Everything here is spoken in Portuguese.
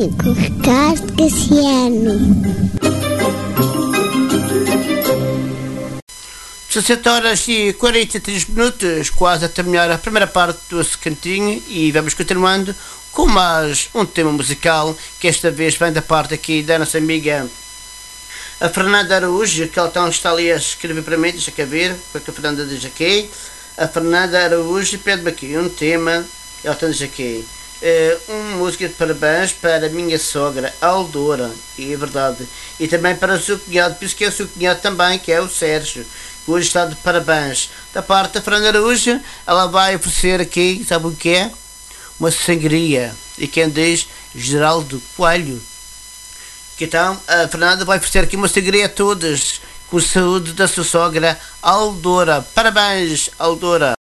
com Ricardo Cassiano. 17h43, quase a terminar a primeira parte do nosso cantinho, e vamos continuando com mais um tema musical, que esta vez vem da parte aqui da nossa amiga a Fernanda Araújo, que ela está ali a escrever para mim. Deixa cá ver o que a Fernanda diz aqui. A Fernanda Araújo pede-me aqui um tema, ela diz aqui uma música de parabéns para a minha sogra Aldora, e é verdade, e também para o seu cunhado, por isso que é o seu cunhado também, que é o Sérgio, que hoje está de parabéns. Da parte da Fernanda Araújo, ela vai oferecer aqui, sabe o que é? Uma sangria, e quem diz? Geraldo Coelho. Que então a Fernanda vai oferecer aqui uma sangria a todos, com saúde da sua sogra Aldora. Parabéns, Aldora.